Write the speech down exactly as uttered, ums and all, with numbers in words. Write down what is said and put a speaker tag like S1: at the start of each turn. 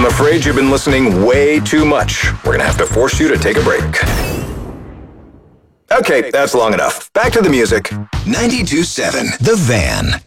S1: I'm afraid you've been listening way too much. We're gonna have to force you to take a break. Okay, that's long enough. Back to the music.
S2: ninety-two point seven The Van.